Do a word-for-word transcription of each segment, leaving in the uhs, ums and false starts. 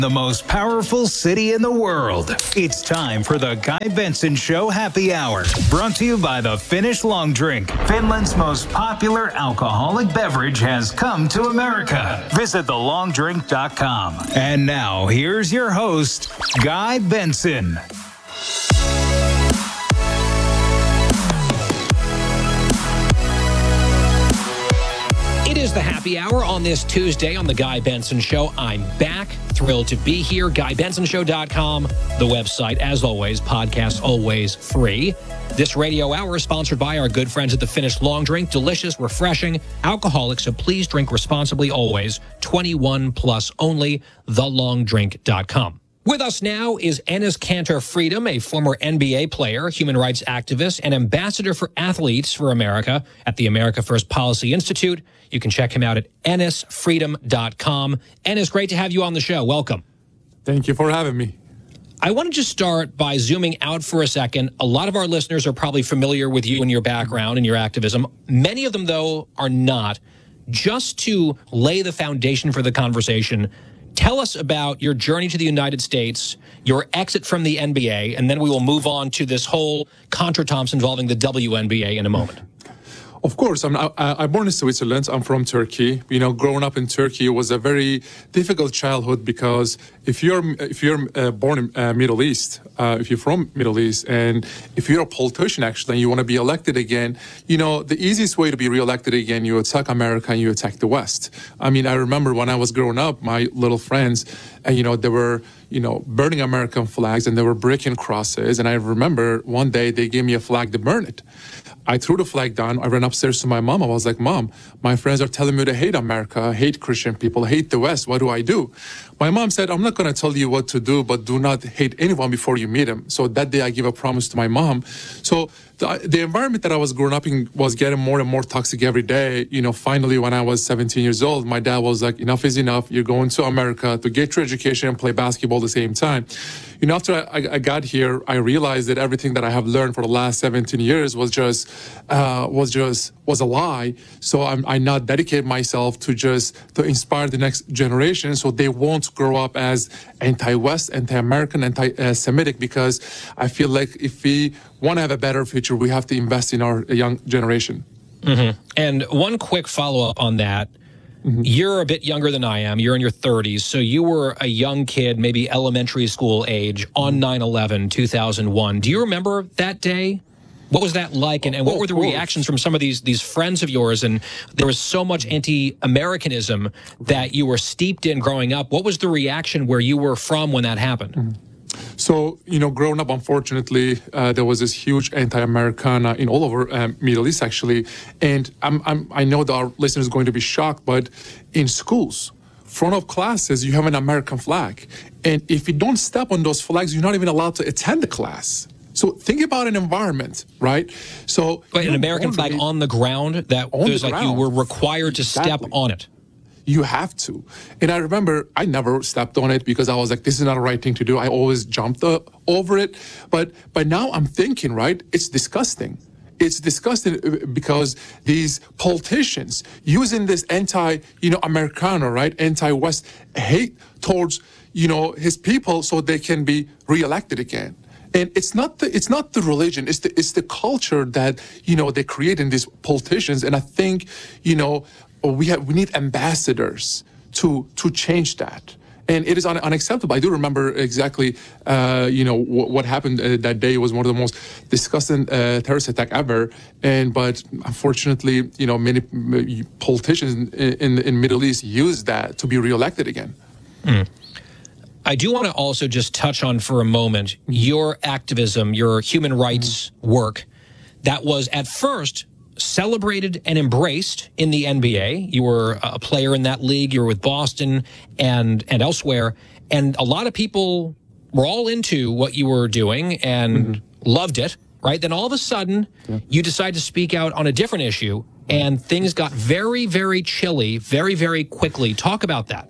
The most powerful city in the world. It's time for the Guy Benson Show Happy Hour. Brought to you by the Finnish Long Drink. Finland's most popular alcoholic beverage has come to America. Visit the long drink dot com. And now, here's your host, Guy Benson. It is the happy hour on this Tuesday on the Guy Benson Show. I'm back. Thrilled to be here. guy benson show dot com, the website, as always, podcast always free. This radio hour is sponsored by our good friends at the Finnish Long Drink. Delicious, refreshing, alcoholic, so please drink responsibly always. twenty-one plus only, the long drink dot com. With us now is Enes Kanter Freedom, a former N B A player, human rights activist, and ambassador for Athletes for America at the America First Policy Institute. You can check him out at enes freedom dot com. Enes, great to have you on the show. Welcome. Thank you for having me. I want to just start by zooming out for a second. A lot of our listeners are probably familiar with you and your background and your activism. Many of them, though, are not. Just to lay the foundation for the conversation, tell us about your journey to the United States, your exit from the N B A, and then we will move on to this whole contretemps involving the W N B A in a moment. Of course, I'm, I, I'm born in Switzerland. I'm from Turkey. You know, growing up in Turkey was a very difficult childhood because if you're if you're uh, born in uh, Middle East, uh, if you're from Middle East, and if you're a politician actually, and you want to be elected again, you know, the easiest way to be reelected again, you attack America and you attack the West. I mean, I remember when I was growing up, my little friends, and you know, they were, you know, burning American flags and they were breaking crosses. And I remember one day they gave me a flag to burn it. I threw the flag down. I ran upstairs to my mom. I was like, Mom, my friends are telling me to hate America, hate Christian people, hate the West. What do I do? My mom said, I'm not going to tell you what to do, but do not hate anyone before you meet him. So that day I gave a promise to my mom. So the, the environment that I was growing up in was getting more and more toxic every day. You know, finally, when I was seventeen years old, my dad was like, enough is enough. You're going to America to get your education and play basketball at the same time. You know, after I, I got here, I realized that everything that I have learned for the last seventeen years was just, uh, was just, was a lie. So I'm, I now dedicate myself to just, to inspire the next generation so they won't grow up as anti-West, anti-American, anti-Semitic, because I feel like if we want to have a better future, we have to invest in our young generation. Mm-hmm. And one quick follow-up on that. Mm-hmm. You're a bit younger than I am. You're in your thirties. So you were a young kid, maybe elementary school age, on nine eleven, two thousand one. Do you remember that day? What was that like? And, and what were the reactions from some of these these friends of yours? And there was so much anti-Americanism that you were steeped in growing up. What was the reaction where you were from when that happened? Mm-hmm. So, you know, growing up, unfortunately, uh, there was this huge anti-Americana in all over um, Middle East, actually. And I'm, I'm, I know that our listeners are going to be shocked, but in schools, front of classes, you have an American flag. And if you don't step on those flags, you're not even allowed to attend the class. So think about an environment, right? So but an American flag on the ground that was like you were required to exactly. step on it. You have to. And I remember I never stepped on it because I was like, this is not the right thing to do. I always jumped uh, over it. But but now I'm thinking, right, it's disgusting. It's disgusting because these politicians using this anti, you know, Americana, right, anti-West hate towards, you know, his people so they can be reelected again. And it's not the it's not the religion, it's the it's the culture that, you know, they create in these politicians. And I think, you know, we have we need ambassadors to to change that. And it is un- unacceptable. I do remember exactly, uh, you know, w- what happened uh, that day. It was one of the most disgusting uh, terrorist attack ever. And but unfortunately, you know, many politicians in in, in Middle East use that to be reelected again. Mm. I do want to also just touch on for a moment your activism, your human rights mm-hmm. work that was at first celebrated and embraced in the N B A. You were a player in that league. You were with Boston and and elsewhere. And a lot of people were all into what you were doing and mm-hmm. loved it, right? Then all of a sudden, yeah. you decide to speak out on a different issue, and things got very, very chilly very, very quickly. Talk about that.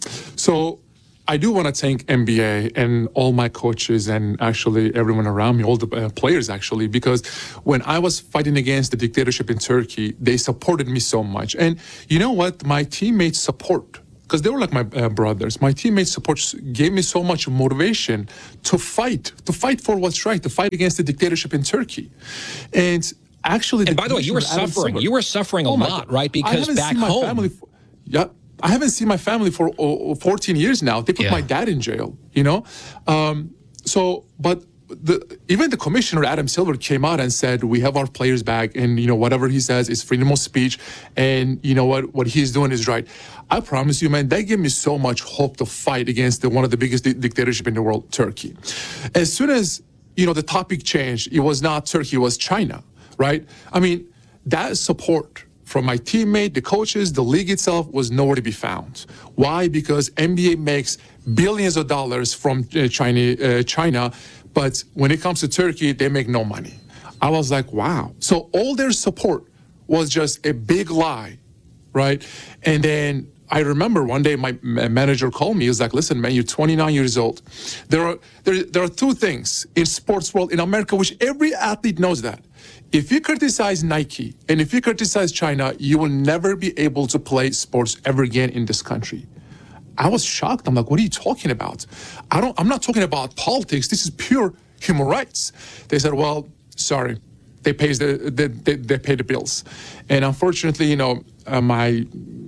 So I do want to thank N B A and all my coaches and actually everyone around me, all the uh, players actually, because when I was fighting against the dictatorship in Turkey, they supported me so much. And you know what? My teammates support because they were like my uh, brothers. My teammates support gave me so much motivation to fight, to fight for what's right, to fight against the dictatorship in Turkey. And actually, and by the way, you were suffering. You were suffering a oh lot, right? Because back my home, family for, yeah, I haven't seen my family for uh, fourteen years now. They put yeah. my dad in jail. You know, um, so but. The, even the commissioner, Adam Silver, came out and said, we have our players back, and, you know, whatever he says is freedom of speech, and, you know, what what he's doing is right. I promise you, man, that gave me so much hope to fight against the, one of the biggest di- dictatorship in the world, Turkey. As soon as, you know, the topic changed, it was not Turkey, it was China, right? I mean, that support from my teammate, the coaches, the league itself was nowhere to be found. Why? Because N B A makes billions of dollars from uh, China, uh, China, but when it comes to Turkey, they make no money. I was like, wow. So all their support was just a big lie, right? And then I remember one day my manager called me. He was like, listen, man, you're twenty-nine years old. There are there, there are two things in sports world in America, which every athlete knows that. If you criticize Nike and if you criticize China, you will never be able to play sports ever again in this country. I was shocked. I'm like, what are you talking about? I don't, I'm not talking about politics. This is pure human rights. They said, well, sorry, they pay the, they, they, they pay the bills. And unfortunately, you know, uh, my,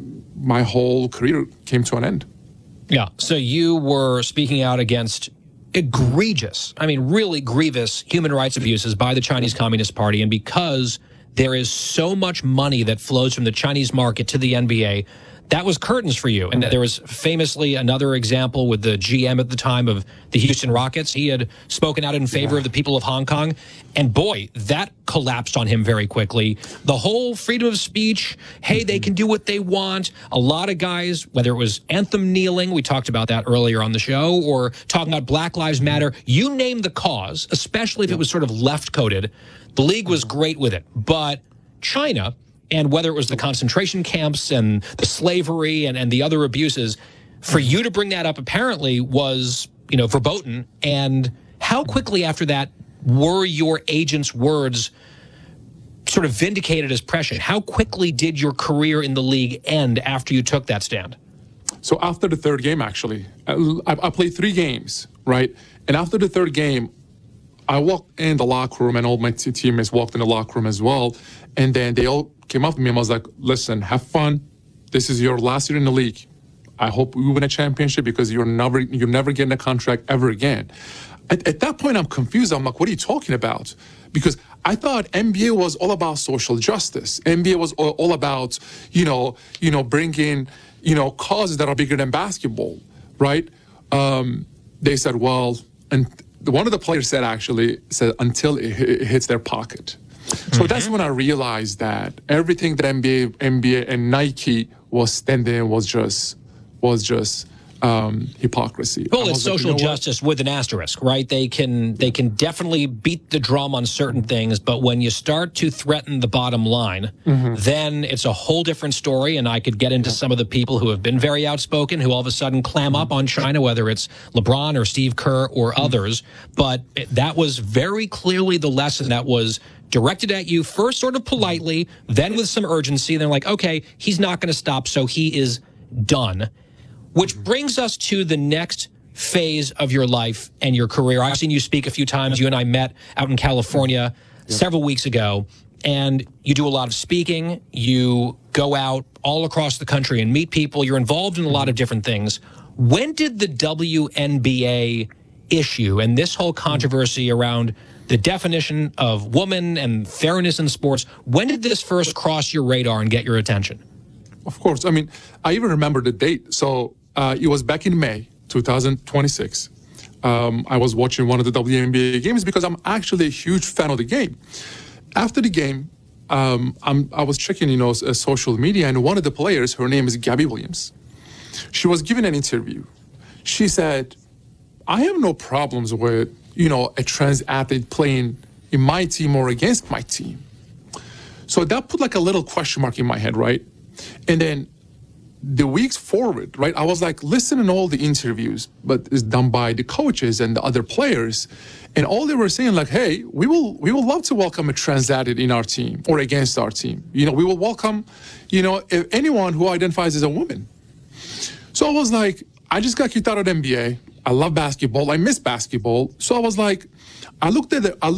my whole career came to an end. Yeah. So you were speaking out against egregious, I mean, really grievous human rights abuses by the Chinese Communist Party. And because there is so much money that flows from the Chinese market to the N B A, that was curtains for you. And there was famously another example with the G M at the time of the Houston Rockets. He had spoken out in favor yeah. of the people of Hong Kong. And boy, that collapsed on him very quickly. The whole freedom of speech, hey, mm-hmm. they can do what they want. A lot of guys, whether it was anthem kneeling, we talked about that earlier on the show, or talking about Black Lives Matter, you name the cause, especially if yeah. it was sort of left-coded. The league was great with it. But China, and whether it was the concentration camps and the slavery and, and the other abuses, for you to bring that up apparently was, you know, verboten. And how quickly after that were your agent's words sort of vindicated as prescient? How quickly did your career in the league end after you took that stand? So after the third game, actually, I, I played three games, right? And after the third game, I walked in the locker room and all my t- teammates walked in the locker room as well. And then they all came up to me and I was like, listen, have fun. This is your last year in the league. I hope you win a championship because you're never, you're never getting a contract ever again. At, at that point, I'm confused. I'm like, what are you talking about? Because I thought N B A was all about social justice. N B A was all, all about, you know, you know, bringing, you know, causes that are bigger than basketball, right? Um, they said, well, and one of the players said actually said until it, it hits their pocket. So mm-hmm. that's when I realized that everything that N B A, N B A and Nike was standing was just was just um, hypocrisy. Well, it's like, social you know justice with an asterisk, right? They can they can definitely beat the drum on certain things, but when you start to threaten the bottom line, mm-hmm. then it's a whole different story. And I could get into some of the people who have been very outspoken, who all of a sudden clam up on China, whether it's LeBron or Steve Kerr or others. But that was very clearly the lesson that was directed at you, first sort of politely, then with some urgency. They're like, okay, he's not going to stop, so he is done. Which brings us to the next phase of your life and your career. I've seen you speak a few times. You and I met out in California yep. several weeks ago, and you do a lot of speaking. You go out all across the country and meet people. You're involved in a lot of different things. When did the W N B A issue and this whole controversy around the definition of woman and fairness in sports, when did this first cross your radar and get your attention? Of course. I mean, I even remember the date. So uh, it was back in May twenty twenty-six. Um, I was watching one of the W N B A games because I'm actually a huge fan of the game. After the game, um, I'm, I was checking, you know, uh, social media, and one of the players, her name is Gabby Williams. She was giving an interview. She said, I have no problems with, you know, a trans athlete playing in my team or against my team. So that put like a little question mark in my head, right? And then the weeks forward, right, I was like listening to all the interviews, but it's done by the coaches and the other players. And all they were saying like, hey, we will we will love to welcome a trans athlete in our team or against our team. You know, we will welcome, you know, anyone who identifies as a woman. So I was like, I just got kicked out of the N B A. I love basketball. I miss basketball. So I was like, I looked at the, I